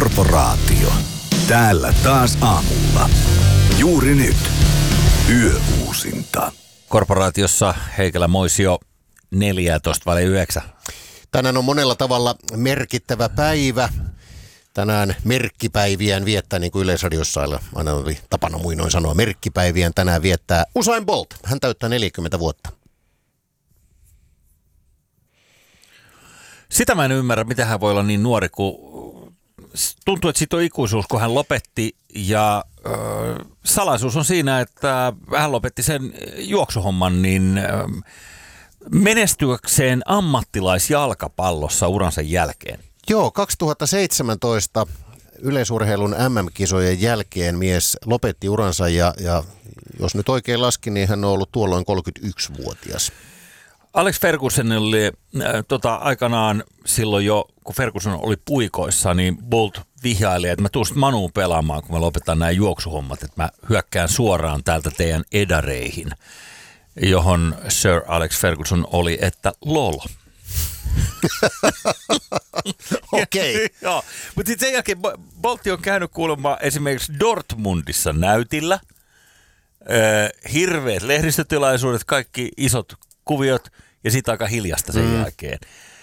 Korporaatio. Täällä taas aamulla. Juuri nyt. Yöuusinta. Korporaatiossa Heikelä Moisio 14:09. Tänään on monella tavalla merkittävä päivä. Tänään merkkipäiviään viettää, niin kuin Yleisradiossa aina oli tapana muinoin sanoa, merkkipäiviään tänään viettää Usain Bolt. Hän täyttää 40 vuotta. Sitä mä en ymmärrä, miten hän voi olla niin nuori, kun tuntuu, että siitä on ikuisuus, kun hän lopetti. Ja salaisuus on siinä, että hän lopetti sen juoksuhomman niin menestyäkseen ammattilaisjalkapallossa uransa jälkeen. Joo, 2017 yleisurheilun MM-kisojen jälkeen mies lopetti uransa ja jos nyt oikein laskin, niin hän on ollut tuolloin 31-vuotias. Alex Ferguson oli aikanaan silloin jo, kun Ferguson oli puikoissa, niin Bolt vihjaili, että mä tuun Manuun pelaamaan, kun mä lopetan nämä juoksuhommat, että mä hyökkään suoraan täältä teidän edareihin, johon Sir Alex Ferguson oli, että lol. Okei. Joo, mutta sitten sen jälkeen Boltti on käynyt kuulemma esimerkiksi Dortmundissa näytillä. Hirveät lehdistötilaisuudet, kaikki isot kuviot ja sitten aika hiljasta sen jälkeen.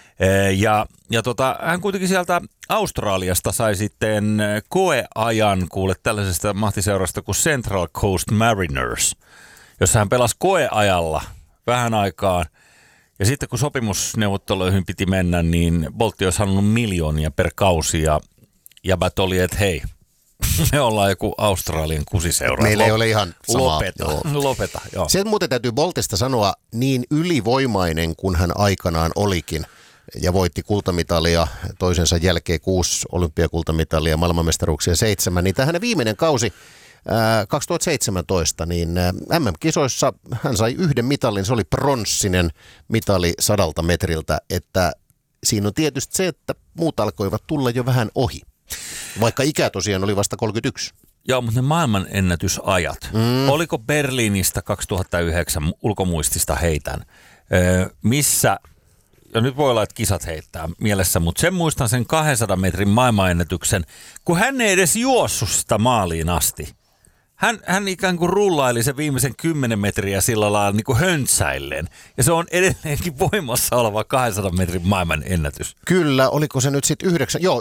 Hän kuitenkin sieltä Australiasta sai sitten koeajan tällaisesta mahtiseurasta kuin Central Coast Mariners, jossa hän pelasi koeajalla vähän aikaan. Ja sitten kun sopimusneuvotteluihin piti mennä, niin Boltti olisi halunnut miljoonia per kausi ja jäbät oli, että hei, me ollaan joku Australian kusiseura. Meillä ei ole ihan samaa. Lopeta, joo. Se muuten täytyy Boltista sanoa, niin ylivoimainen kuin hän aikanaan olikin ja voitti kultamitalia toisensa jälkeen 6 olympiakultamitalia, maailmanmestaruuksia 7, niin tämä hänen viimeinen kausi 2017, niin MM-kisoissa hän sai yhden mitalin, se oli pronssinen mitali 100 metriltä, että siinä on tietysti se, että muut alkoivat tulla jo vähän ohi, vaikka ikä tosiaan oli vasta 31. Joo, mutta ne maailmanennätysajat. Oliko Berliinistä 2009, ulkomuistista heitän, missä, ja nyt voi olla, että kisat heittää mielessä, mutta sen muistan sen 200 metrin maailmanennätyksen, kun hän ei edes juossut sitä maaliin asti. Hän ikään kuin rullaili sen viimeisen 10 metriä sillä lailla niin kuin höntsäillen. Ja se on edelleenkin voimassa oleva 200 metrin maailman ennätys. Kyllä, oliko se nyt sitten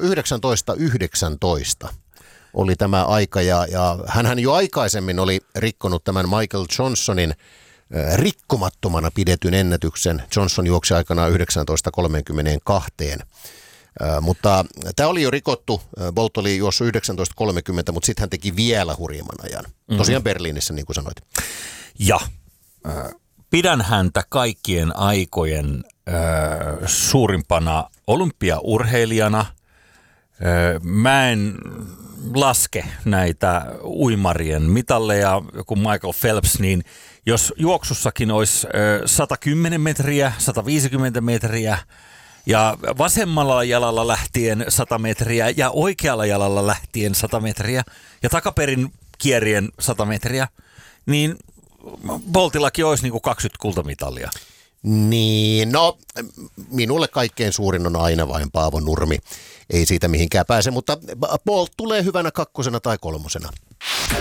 1919 oli tämä aika. Ja hänhän jo aikaisemmin oli rikkonut tämän Michael Johnsonin rikkomattomana pidetyn ennätyksen. Johnson juoksi aikanaan 19:32. Mutta tämä oli jo rikottu. Bolt oli juossut 19:30, mutta sitten hän teki vielä hurjemman ajan. Tosiaan Berliinissä, niin kuin sanoit. Ja pidän häntä kaikkien aikojen suurimpana olympiaurheilijana. Mä en laske näitä uimarien mitalleja, joku Michael Phelps, niin jos juoksussakin olisi 110 metriä, 150 metriä, ja vasemmalla jalalla lähtien 100 metriä ja oikealla jalalla lähtien 100 metriä ja takaperin kierien 100 metriä, niin Boltillakin olisi niin kuin 20 kultamitalia. Niin, no minulle kaikkein suurin on aina vain Paavo Nurmi. Ei siitä mihinkään pääse, mutta Bolt tulee hyvänä 2. tai 3.